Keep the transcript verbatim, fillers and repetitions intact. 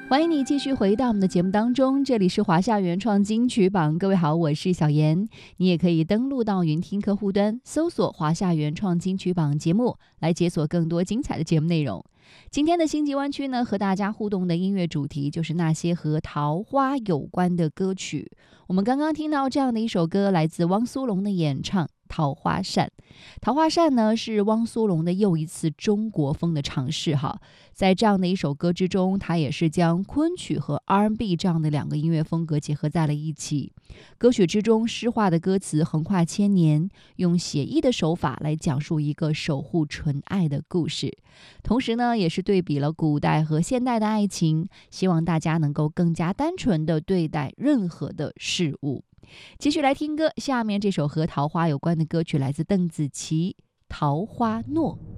欢迎你继续回到我们的节目当中，这里是华夏原创金曲榜。各位好，我是小妍。你也可以登录到云听客户端，搜索华夏原创金曲榜节目，来解锁更多精彩的节目内容。今天的星际湾区呢，和大家互动的音乐主题就是那些和桃花有关的歌曲。我们刚刚听到这样的一首歌，来自汪苏泷的演唱桃花扇。桃花扇呢，是汪苏泷的又一次中国风的尝试哈。在这样的一首歌之中，他也是将昆曲和 R and B 这样的两个音乐风格结合在了一起。歌曲之中诗化的歌词横跨千年，用写意的手法来讲述一个守护纯爱的故事。同时呢，也是对比了古代和现代的爱情，希望大家能够更加单纯地对待任何的事物。继续来听歌，下面这首和桃花有关的歌曲来自邓紫棋《桃花诺》。